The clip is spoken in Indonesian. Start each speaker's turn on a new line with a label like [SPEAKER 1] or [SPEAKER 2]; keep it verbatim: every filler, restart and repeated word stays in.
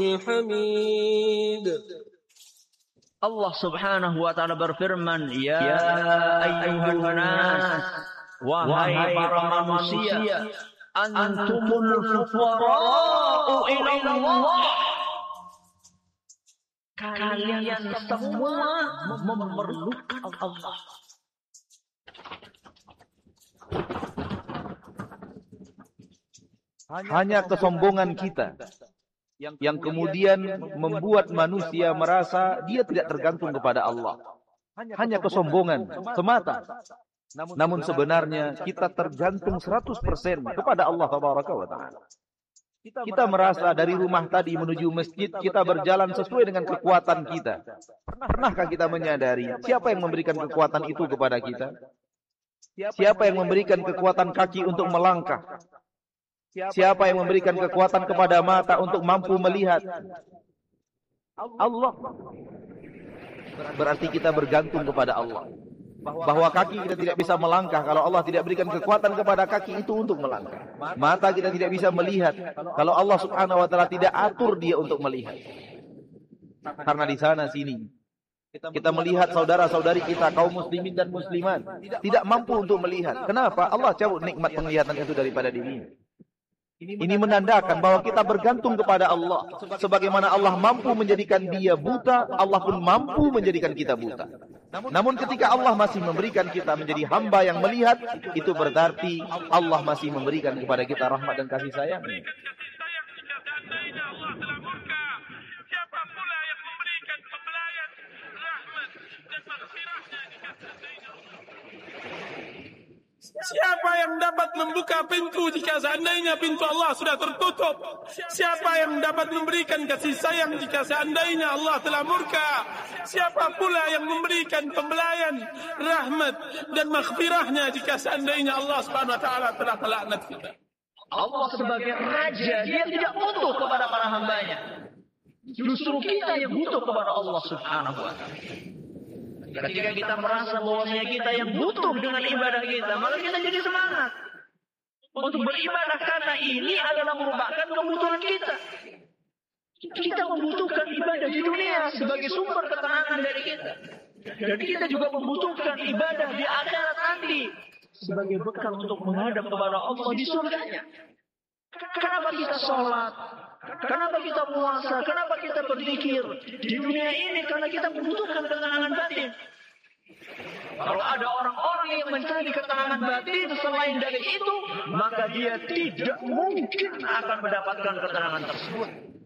[SPEAKER 1] حميد.
[SPEAKER 2] Allah Subhanahu wa taala berfirman, ya ayyuhan nas, wahai para manusia, antumul fuqara'u ila Allah. Kalian semua memerlukan Allah.
[SPEAKER 3] Hanya kesombongan kita yang kemudian membuat manusia merasa dia tidak tergantung kepada Allah. Hanya kesombongan semata. Namun sebenarnya kita tergantung seratus persen kepada Allah Tabaraka wa Ta'ala. Kita merasa dari rumah tadi menuju masjid kita berjalan sesuai dengan kekuatan kita. Pernahkah kita menyadari siapa yang memberikan kekuatan itu kepada kita? Siapa yang memberikan kekuatan kaki untuk melangkah? Siapa yang memberikan kekuatan kepada mata untuk mampu melihat? Allah. Berarti kita bergantung kepada Allah. Bahwa kaki kita tidak bisa melangkah kalau Allah tidak berikan kekuatan kepada kaki itu untuk melangkah. Mata kita tidak bisa melihat kalau Allah Subhanahu wa taala tidak atur dia untuk melihat. Karena di sana sini kita melihat saudara-saudari kita kaum muslimin dan muslimat tidak mampu untuk melihat. Kenapa? Allah cabut nikmat penglihatan itu daripada dirinya. Ini menandakan bahwa kita bergantung kepada Allah. Sebagaimana Allah mampu menjadikan dia buta, Allah pun mampu menjadikan kita buta. Namun ketika Allah masih memberikan kita menjadi hamba yang melihat, itu berarti Allah masih memberikan kepada kita rahmat dan kasih sayang.
[SPEAKER 1] Siapa yang dapat membuka pintu jika seandainya pintu Allah sudah tertutup? Siapa yang dapat memberikan kasih sayang jika seandainya Allah telah murka? Siapa pula yang memberikan pembelayan, rahmat dan maghfirahnya jika seandainya Allah Subhanahu wa taala telah melaknat kita?
[SPEAKER 2] Allah sebagai raja, dia tidak butuh kepada para hambanya. Justru kita yang butuh kepada Allah Subhanahu wa taala. Ketika kita merasa bahwasanya kita yang butuh dengan ibadah kita, maka kita jadi semangat untuk beribadah karena ini adalah merupakan kebutuhan kita. Kita membutuhkan ibadah di dunia sebagai sumber ketenangan dari kita. Dan kita juga membutuhkan ibadah di akhirat nanti sebagai bekal untuk menghadap kepada Allah di surganya. Kenapa kita sholat? Kenapa kita puasa? Kenapa kita berzikir di dunia ini? Karena kita membutuhkan ketenangan batin. Kalau ada orang-orang yang mencari ketenangan batin selain dari itu, maka dia tidak mungkin akan mendapatkan ketenangan tersebut.